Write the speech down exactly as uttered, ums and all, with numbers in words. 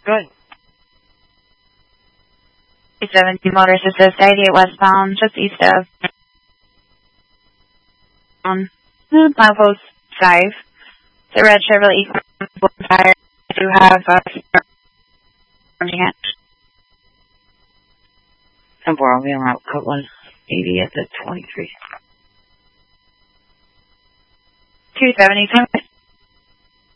Good. seventeen Motors Assist, eighty-eight westbound, just east of um, milepost five. It's a red Chevrolet Equinox tire. I do have uh, Temporarily, I'm out cut one eighty at the twenty-three. two seventy,